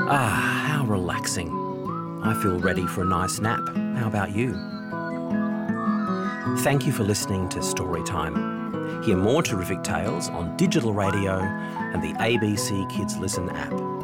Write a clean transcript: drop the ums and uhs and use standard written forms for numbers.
Ah, how relaxing. I feel ready for a nice nap. How about you? Thank you for listening to Storytime. Hear more terrific tales on digital radio and the ABC Kids Listen app.